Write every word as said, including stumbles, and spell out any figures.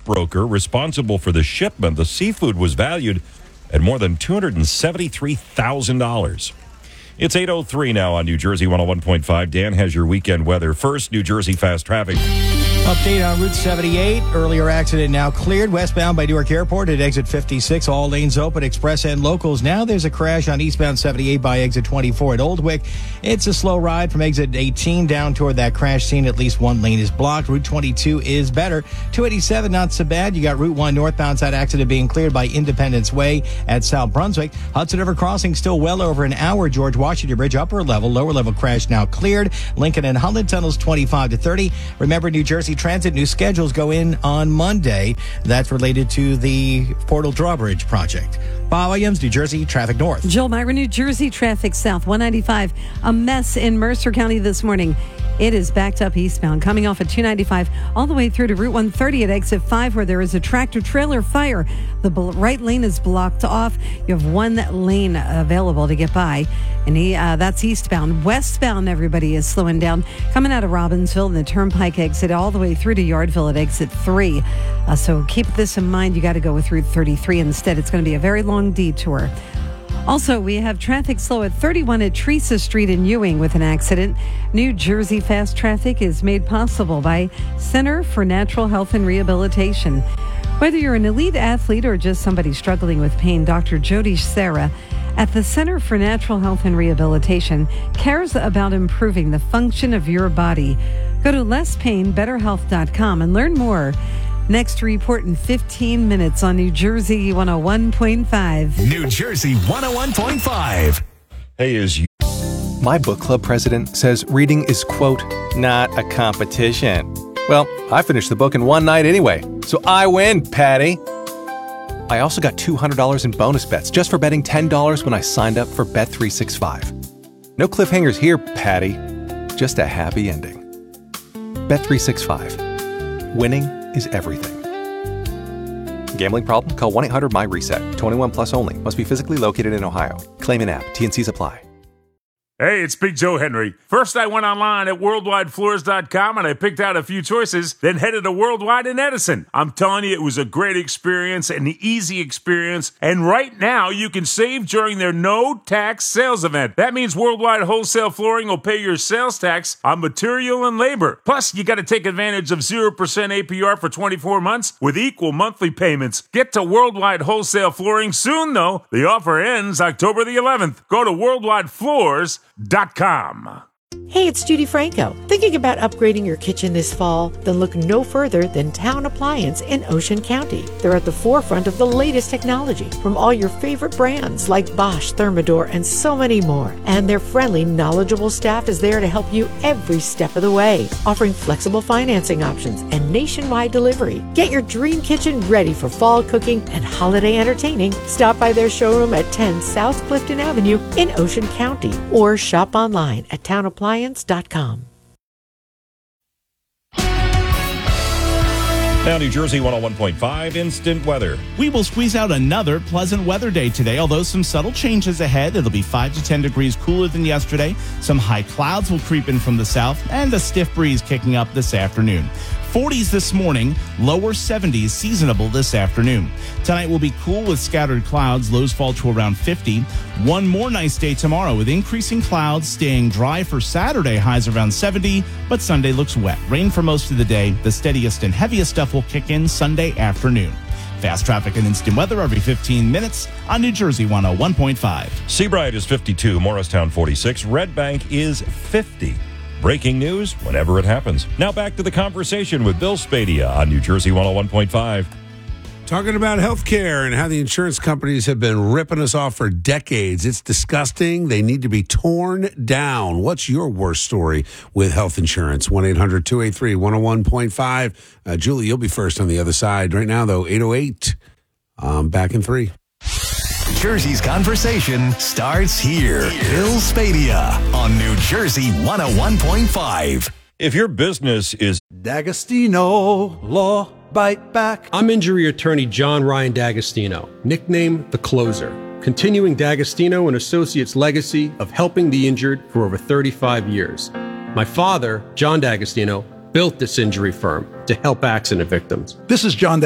broker responsible for the shipment. The seafood was valued at more than two hundred seventy-three thousand dollars. It's eight oh three now on New Jersey one oh one point five. Dan has your weekend weather. First, New Jersey fast traffic. Update on Route seventy-eight. Earlier accident now cleared. Westbound by Newark Airport at exit fifty-six. All lanes open. Express and locals. Now there's a crash on eastbound seventy-eight by exit twenty-four at Oldwick. It's a slow ride from exit eighteen down toward that crash scene. At least one lane is blocked. Route twenty-two is better. two eighty-seven, not so bad. You got Route one northbound side accident being cleared by Independence Way at South Brunswick. Hudson River Crossing still well over an hour. George Washington Bridge upper level. Lower level crash now cleared. Lincoln and Holland tunnels twenty-five to thirty. Remember, New Jersey Transit new schedules go in on Monday. That's related to the Portal Drawbridge project. Bob Williams, New Jersey Traffic North. Joel Myra, New Jersey Traffic South. one ninety-five, a mess in Mercer County this morning. It is backed up eastbound, coming off at two ninety-five all the way through to Route one thirty at exit five, where there is a tractor-trailer fire. The right lane is blocked off. You have one lane available to get by, and he, uh, that's eastbound. Westbound, everybody is slowing down, coming out of Robbinsville and the Turnpike exit all the way through to Yardville at exit three. Uh, so keep this in mind. You got to go with Route thirty-three instead. It's going to be a very long detour. Also, we have traffic slow at thirty-one at Teresa Street in Ewing with an accident. New Jersey Fast Traffic is made possible by Center for Natural Health and Rehabilitation. Whether you're an elite athlete or just somebody struggling with pain, Doctor Jody Sarah at the Center for Natural Health and Rehabilitation cares about improving the function of your body. Go to less pain better health dot com and learn more. Next report in fifteen minutes on New Jersey one oh one point five. New Jersey one oh one point five. Hey, is you. My book club president says reading is, quote, not a competition. Well, I finished the book in one night anyway, so I win, Patty. I also got two hundred dollars in bonus bets just for betting ten dollars when I signed up for Bet three sixty-five. No cliffhangers here, Patty. Just a happy ending. Bet three sixty-five. Winning is everything. Gambling problem? Call one eight hundred my reset. twenty-one plus only. Must be physically located in Ohio. Claim in app. T N Cs apply. Hey, it's Big Joe Henry. First, I went online at worldwide floors dot com and I picked out a few choices, then headed to Worldwide in Edison. I'm telling you, it was a great experience, an easy experience, and right now you can save during their no-tax sales event. That means Worldwide Wholesale Flooring will pay your sales tax on material and labor. Plus, you got to take advantage of zero percent A P R for twenty-four months with equal monthly payments. Get to Worldwide Wholesale Flooring soon, though. The offer ends October the eleventh. Go to worldwide floors dot com. Hey, it's Judy Franco. Thinking about upgrading your kitchen this fall? Then look no further than Town Appliance in Ocean County. They're at the forefront of the latest technology from all your favorite brands like Bosch, Thermador, and so many more. And their friendly, knowledgeable staff is there to help you every step of the way, offering flexible financing options and nationwide delivery. Get your dream kitchen ready for fall cooking and holiday entertaining. Stop by their showroom at ten South Clifton Avenue in Ocean County or shop online at town appliance dot com. Now, New Jersey one oh one point five, instant weather. We will squeeze out another pleasant weather day today, although some subtle changes ahead. It'll be five to ten degrees cooler than yesterday. Some high clouds will creep in from the south, and a stiff breeze kicking up this afternoon. forties this morning, lower seventies seasonable this afternoon. Tonight will be cool with scattered clouds. Lows fall to around fifty. One more nice day tomorrow with increasing clouds, staying dry for Saturday, highs around seventy, but Sunday looks wet. Rain for most of the day. The steadiest and heaviest stuff will kick in Sunday afternoon. Fast traffic and instant weather every fifteen minutes on New Jersey one oh one point five. Seabright is fifty-two, Morristown forty-six, Red Bank is fifty. Breaking news whenever it happens. Now back to the conversation with Bill Spadia on New Jersey one oh one point five. Talking about health care and how the insurance companies have been ripping us off for decades. It's disgusting. They need to be torn down. What's your worst story with health insurance? one eight hundred two eight three one oh one point five. Uh, Julie, you'll be first on the other side. Right now, though, eight oh eight. Um, back in three. Jersey's conversation starts here. Bill Spadia on New Jersey one oh one point five. If your business is D'Agostino Law Bite Back. I'm injury attorney John Ryan D'Agostino, nicknamed The Closer, continuing D'Agostino and Associates' legacy of helping the injured for over thirty-five years. My father, John D'Agostino, built this injury firm to help accident victims. This is John